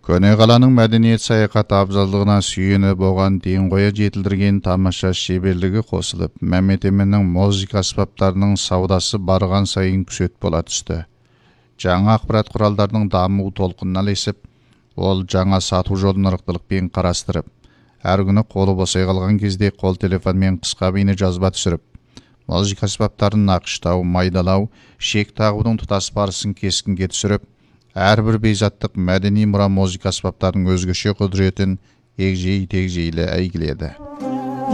Көне қаланың мәдениет саяхат абзалдығына сүйеніп оған дейін қоя жетілдірген тамаша шеберлігі қосылып, Мәмет Еменнің музыка аспаптарының саудасы барған сайын күшет бола түсті. Жаңа ақпарат құралдарының даму толқынына ілесіп, ол жаңа сату жолын ырықтылықпен қарастырып, әр күні қолы босай қалған кезде қол телефонмен қысқа бейне жазба түсіріп, музыка аспаптарын нақыштау, майдалау, шек тағудың тұтас барысын кескінге түсіріп, әрбір бейзаттық мәдени мұра музыка аспаптарының өзгеше құдіретін егжей-тегжейлі әйгіледі.